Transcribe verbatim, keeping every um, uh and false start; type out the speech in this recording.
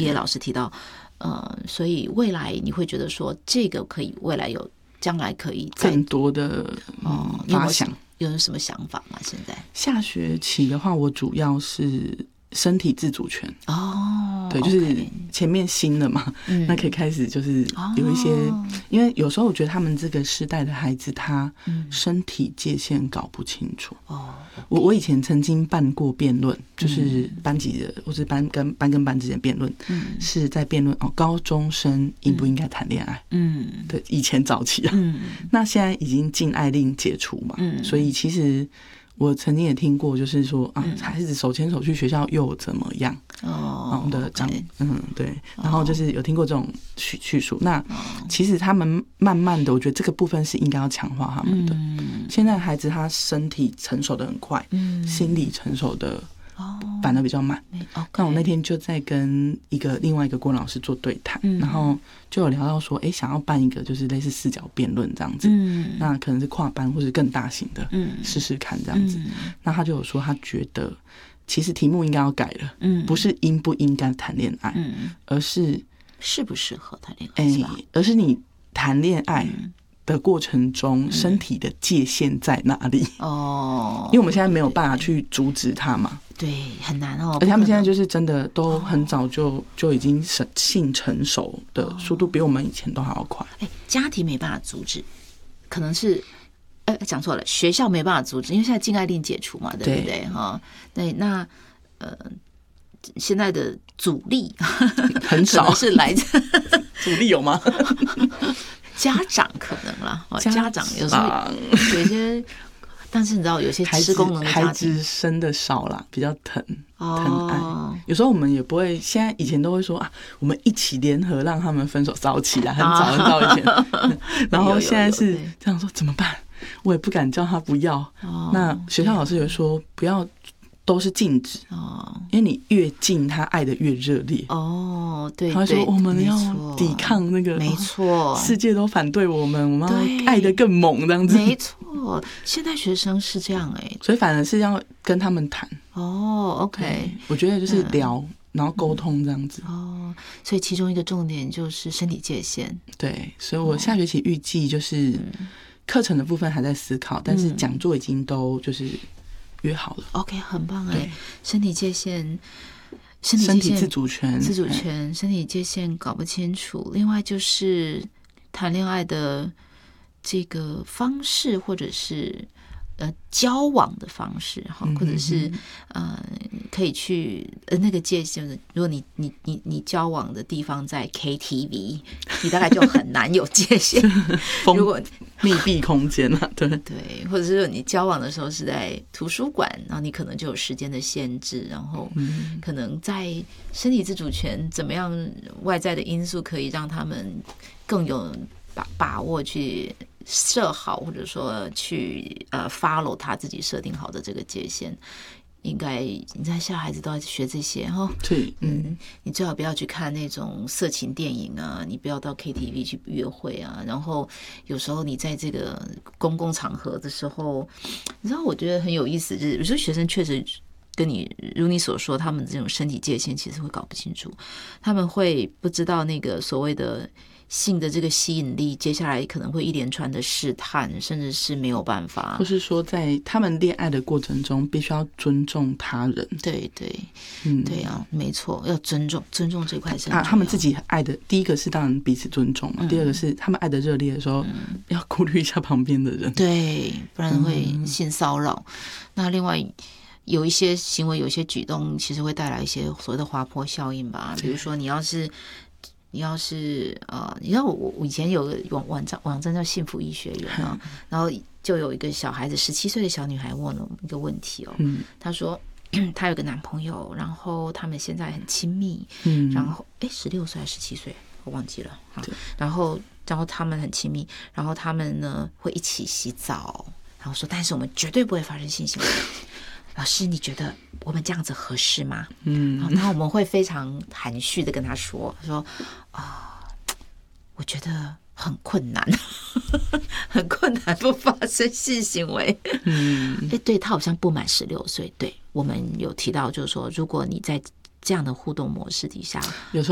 也老师提到，呃，所以未来你会觉得说这个可以未来有将来可以更多的哦、嗯、发想， 有什么想法吗？现在下学期的话，我主要是身体自主权哦， 对，就是前面新了嘛，嗯、那可以开始就是有一些、哦，因为有时候我觉得他们这个世代的孩子，他身体界限搞不清楚。哦，我我以前曾经办过辩论，就是班级的或是班跟班跟班之间辩论，嗯，是在辩论哦，高中生应不应该谈恋爱？嗯，对，以前早期啊，嗯，那现在已经禁爱令解除嘛，嗯，所以其实。我曾经也听过，就是说啊，孩子手牵手去学校又怎么样？哦，我们的长嗯对，然后就是有听过这种叙叙述。那其实他们慢慢的，我觉得这个部分是应该要强化他们的。现在孩子他身体成熟的很快，心理成熟的反而比较慢。那我那天就在跟一个另外一个郭老师做对谈，然后就有聊到说，哎，想要办一个就是类似四角辩论这样子，嗯，那可能是跨班或是更大型的，嗯，试试看这样子。那他就有说，他觉得其实题目应该要改了，嗯，不是应不应该谈恋爱，嗯，而是适不适合谈恋爱，是吧？ 而是你谈恋爱的过程中，身体的界限在哪里？哦，因为我们现在没有办法去阻止他嘛。 对，很难哦。 而且他们现在就是真的都很早就就已经性成熟的速度比我们以前都还要快。 哎，家庭没办法阻止，可能是呃讲错了，学校没办法阻止，因为现在禁爱令解除嘛，对不对？哈，对，那呃现在的阻力很少， 是来自阻力有吗？ 家长可能啦，家长有时候有些。但是你知道，有些吃功能的家庭， 孩子生的少啦，比较疼、哦、疼爱。有时候我们也不会，现在以前都会说啊，我们一起联合让他们分手早起来，很早很早以前。啊、然后现在是这样说，怎么办？我也不敢叫他不要。哦、那学校老师有说不要。都是禁止哦，因为你越禁，他爱的越热烈哦。对， 他说我们要抵抗那个， 没错， 世界都反对我们，我们要爱的更猛，这样子。 没错，现在学生是这样哎、欸， 所以反而是要跟他们谈哦。OK， 我觉得就是聊，嗯、然后沟通这样子、 嗯、哦。所以其中一个重点就是身体界限。 对，所以我下学期预计就是课程的部分还在思考，嗯、但是讲座已经都就是。约好了 ，OK， 很棒哎！身体界限， 身体界限、身体自主权、 自主权、身体界限搞不清楚。另外就是谈恋爱的这个方式，或者是呃交往的方式哈，或者是呃可以去呃那个界限。如果你你你你交往的地方在 K T V， 你大概就很难有界限。如果密闭空间啊，对对，或者是你交往的时候是在图书馆，然后你可能就有时间的限制，然后可能在身体自主权怎么样，外在的因素可以让他们更有把把握去设好，或者说去呃 follow 他自己设定好的这个界限。应该你在小孩子都要学这些哈， 对， 嗯，你最好不要去看那种色情电影啊，你不要到 K T V 去约会啊，然后有时候你在这个公共场合的时候，你知道我觉得很有意思，就是有时候学生确实跟你如你所说，他们这种身体界限其实会搞不清楚，他们会不知道那个所谓的性的这个吸引力，接下来可能会一连串的试探，甚至是没有办法， 或是说在他们恋爱的过程中，必须要尊重他人。 对对，嗯，对啊，没错，要尊重，尊重这块是很重要。 啊，他们自己爱的，第一个是当然彼此尊重嘛，嗯、第二个是他们爱的热烈的时候，嗯、要顾虑一下旁边的人， 对，不然会性骚扰。嗯、那另外。有一些行为，有一些举动，其实会带来一些所谓的滑坡效应吧。比如说，你要是你要是呃，你知道我我以前有个网网站网站叫幸福医学院啊，然后就有一个小孩子，十七岁的小女孩问了一个问题哦，嗯、她说她有个男朋友，然后他们现在很亲密，嗯、然后哎，十六岁还是十七岁，我忘记了啊。然后然后他们很亲密，然后他们呢会一起洗澡，然后说，但是我们绝对不会发生性行为。老师，你觉得我们这样子合适吗？嗯，然后我们会非常含蓄的跟他说，说啊、哦，我觉得很困难，很困难不发生性行为。嗯，哎，对他好像不满十六岁。对我们有提到，就是说，如果你在这样的互动模式底下， 有时候。